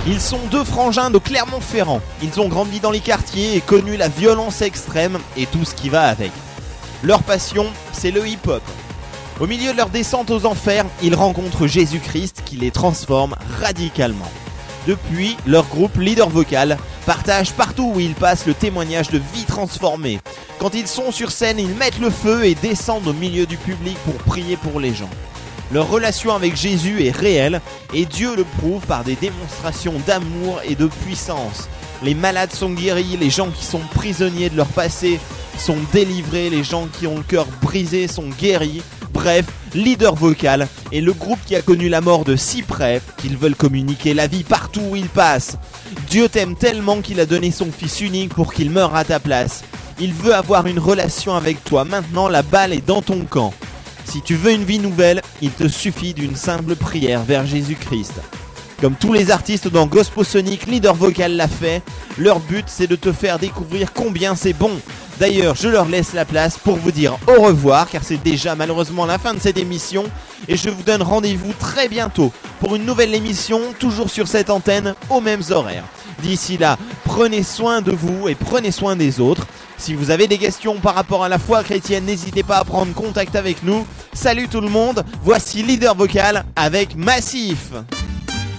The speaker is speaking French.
Ils sont deux frangins de Clermont-Ferrand. Ils ont grandi dans les quartiers et connu la violence extrême et tout ce qui va avec. Leur passion, c'est le hip-hop. Au milieu de leur descente aux enfers, ils rencontrent Jésus-Christ qui les transforme radicalement. Depuis, leur groupe Leader Vocal partage partout où ils passent le témoignage de vie transformée. Quand ils sont sur scène, ils mettent le feu et descendent au milieu du public pour prier pour les gens. Leur relation avec Jésus est réelle et Dieu le prouve par des démonstrations d'amour et de puissance. Les malades sont guéris, les gens qui sont prisonniers de leur passé sont délivrés, les gens qui ont le cœur brisé sont guéris. Bref, Leader Vocal est le groupe qui a connu la mort de si près qu'ils veulent communiquer la vie partout où ils passent. Dieu t'aime tellement qu'il a donné son fils unique pour qu'il meure à ta place. Il veut avoir une relation avec toi, maintenant la balle est dans ton camp. Si tu veux une vie nouvelle, il te suffit d'une simple prière vers Jésus-Christ. Comme tous les artistes dans Gosposonic, Leader Vocal l'a fait. Leur but, c'est de te faire découvrir combien c'est bon. D'ailleurs, je leur laisse la place pour vous dire au revoir, car c'est déjà malheureusement la fin de cette émission. Et je vous donne rendez-vous très bientôt pour une nouvelle émission, toujours sur cette antenne, aux mêmes horaires. D'ici là, prenez soin de vous et prenez soin des autres. Si vous avez des questions par rapport à la foi chrétienne, n'hésitez pas à prendre contact avec nous. Salut tout le monde, voici Leader Vocal avec Massif.